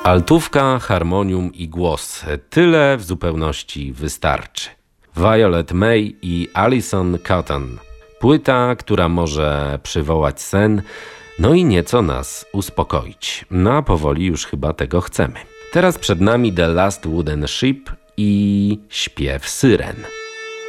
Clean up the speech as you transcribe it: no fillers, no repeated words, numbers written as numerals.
Altówka, harmonium i głos. Tyle w zupełności wystarczy. Violet May i Alison Cotton. Płyta, która może przywołać sen, no i nieco nas uspokoić. No a powoli już chyba tego chcemy. Teraz przed nami The Last Wooden Ship i śpiew syren.